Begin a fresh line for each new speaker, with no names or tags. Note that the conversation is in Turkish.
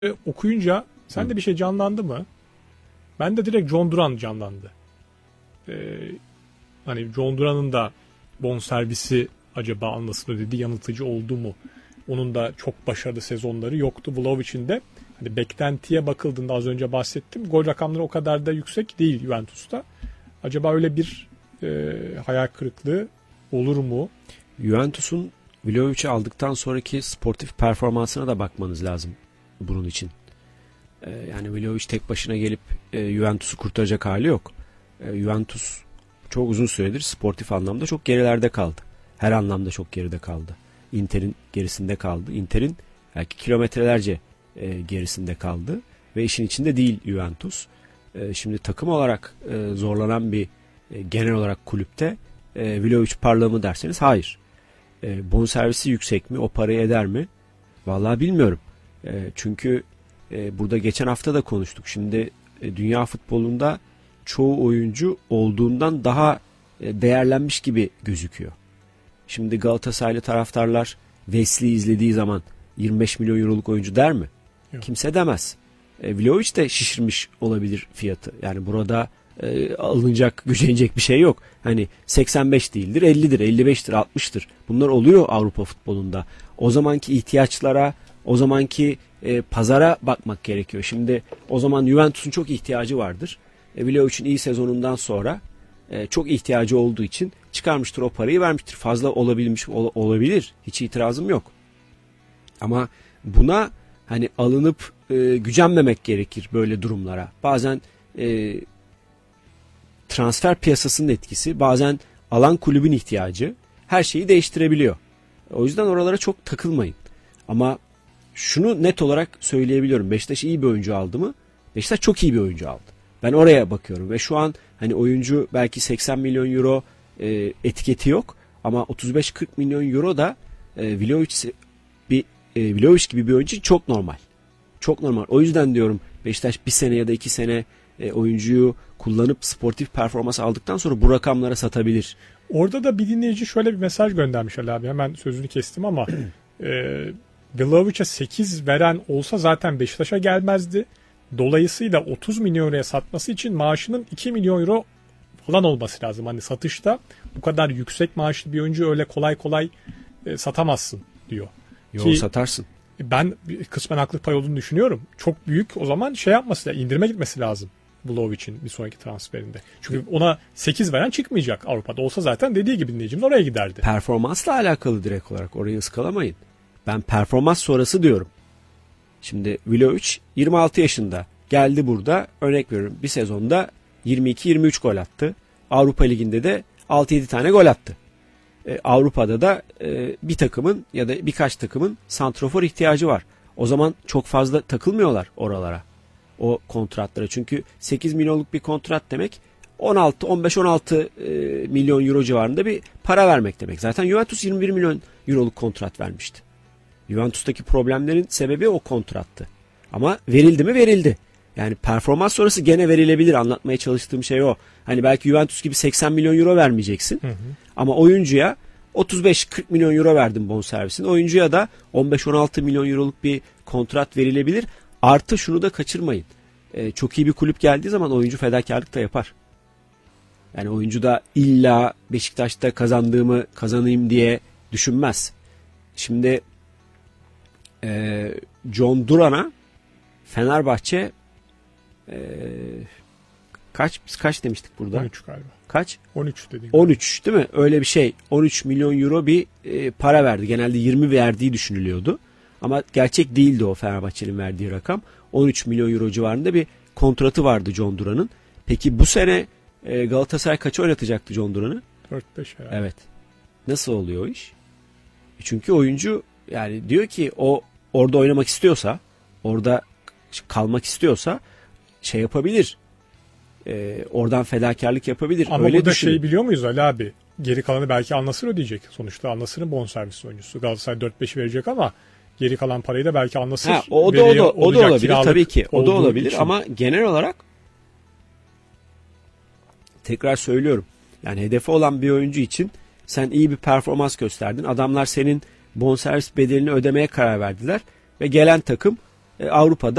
okuyunca sende bir şey canlandı mı? Bende direkt John Duran canlandı. Hani John Duran'ın da bonservisi acaba anlasını ödedi, yanıltıcı oldu mu? Onun da çok başarılı sezonları yoktu. Vlahovic'in de hani beklentiye bakıldığında az önce bahsettim. Gol rakamları o kadar da yüksek değil Juventus'ta. Acaba öyle bir hayal kırıklığı olur mu?
Juventus'un Vlahovic'i aldıktan sonraki sportif performansına da bakmanız lazım bunun için. Yani Vlahovic tek başına gelip Juventus'u kurtaracak hali yok. Juventus çok uzun süredir sportif anlamda çok gerilerde kaldı. Her anlamda çok geride kaldı. Inter'in gerisinde kaldı. Inter'in belki kilometrelerce gerisinde kaldı. Ve işin içinde değil Juventus. Şimdi takım olarak zorlanan bir genel olarak kulüpte Vlahovic parlağı mı derseniz hayır. Bonservisi yüksek mi? O parayı eder mi? Vallahi bilmiyorum. Çünkü burada geçen hafta da konuştuk. Şimdi dünya futbolunda çoğu oyuncu olduğundan daha değerlenmiş gibi gözüküyor. Şimdi Galatasaraylı taraftarlar Wesley'i izlediği zaman 25 milyon euroluk oyuncu der mi? Yok. Kimse demez. Vlahovic de şişirmiş olabilir fiyatı. Yani burada alınacak, gücenecek bir şey yok. Hani 85 değildir, 50'dir, 55'tir, 60'tır. Bunlar oluyor Avrupa futbolunda. O zamanki ihtiyaçlara, o zamanki pazara bakmak gerekiyor. Şimdi o zaman Juventus'un çok ihtiyacı vardır. Vlahovic'in iyi sezonundan sonra çok ihtiyacı olduğu için çıkarmıştır, o parayı vermiştir. Fazla olabilmiş olabilir. Hiç itirazım yok. Ama buna hani alınıp gücenmemek gerekir böyle durumlara. Bazen transfer piyasasının etkisi, bazen alan kulübün ihtiyacı her şeyi değiştirebiliyor. O yüzden oralara çok takılmayın. Ama şunu net olarak söyleyebiliyorum. Beşiktaş iyi bir oyuncu aldı mı? Beşiktaş çok iyi bir oyuncu aldı. Ben oraya bakıyorum ve şu an hani oyuncu belki 80 milyon euro etiketi yok ama 35-40 milyon euro da Vlahovic gibi bir oyuncu çok normal. Çok normal. O yüzden diyorum Beşiktaş bir sene ya da 2 sene oyuncuyu kullanıp sportif performans aldıktan sonra bu rakamlara satabilir.
Orada da bir dinleyici şöyle bir mesaj göndermiş Ali abi. Hemen sözünü kestim ama Vlahovic'e 8 veren olsa zaten Beşiktaş'a gelmezdi. Dolayısıyla 30 milyon euroya satması için maaşının 2 milyon euro falan olması lazım. Hani satışta bu kadar yüksek maaşlı bir oyuncu öyle kolay kolay satamazsın diyor.
Yok, satarsın.
Ben kısmen haklı pay olduğunu düşünüyorum. Çok büyük o zaman şey yapması da indirime gitmesi lazım Vlahovic'in bir sonraki transferinde. Çünkü ona 8 veren çıkmayacak Avrupa'da. Olsa zaten dediği gibi dinleyicimiz oraya giderdi.
Performansla alakalı direkt olarak orayı ıskalamayın. Ben performans sonrası diyorum. Şimdi Vlahovic 26 yaşında geldi burada, örnek veriyorum, bir sezonda 22-23 gol attı. Avrupa Ligi'nde de 6-7 tane gol attı. Avrupa'da da bir takımın ya da birkaç takımın santrofor ihtiyacı var. O zaman çok fazla takılmıyorlar oralara, o kontratlara. Çünkü 8 milyonluk bir kontrat demek 15-16 milyon euro civarında bir para vermek demek. Zaten Juventus 21 milyon euroluk kontrat vermişti. Juventus'taki problemlerin sebebi o kontrattı. Ama verildi mi? Verildi. Yani performans sonrası gene verilebilir. Anlatmaya çalıştığım şey o. Hani belki Juventus gibi 80 milyon euro vermeyeceksin. Hı hı. Ama oyuncuya 35-40 milyon euro verdin bonservisin. Oyuncuya da 15-16 milyon euroluk bir kontrat verilebilir. Artı şunu da kaçırmayın. Çok iyi bir kulüp geldiği zaman oyuncu fedakarlık da yapar. Yani oyuncu da illa Beşiktaş'ta kazanayım diye düşünmez. Şimdi John Duran'a Fenerbahçe kaç demiştik burada?
13 galiba.
Kaç?
13 dedik.
13 değil mi? Öyle bir şey. 13 milyon euro bir para verdi. Genelde 20 verdiği düşünülüyordu. Ama gerçek değildi o Fenerbahçe'nin verdiği rakam. 13 milyon euro civarında bir kontratı vardı John Duran'ın. Peki bu sene Galatasaray kaça oynatacaktı John Duran'ı?
4-5 herhalde.
Evet. Nasıl oluyor o iş? Çünkü oyuncu yani diyor ki o orada oynamak istiyorsa, orada kalmak istiyorsa şey yapabilir. Oradan fedakarlık yapabilir.
Ama
öyle
burada
düşünün.
şey biliyor muyuz Ali abi? Geri kalanı belki Al-Nassr ödeyecek. Sonuçta Al-Nassr'ın bonservis oyuncusu. Galatasaray 4-5 verecek ama geri kalan parayı da belki Al-Nassr
veriyor. O da olabilir tabii ki. O da olabilir
için.
Ama genel olarak tekrar söylüyorum. Yani hedefi olan bir oyuncu için sen iyi bir performans gösterdin. Adamlar senin bonservis bedelini ödemeye karar verdiler ve gelen takım Avrupa'da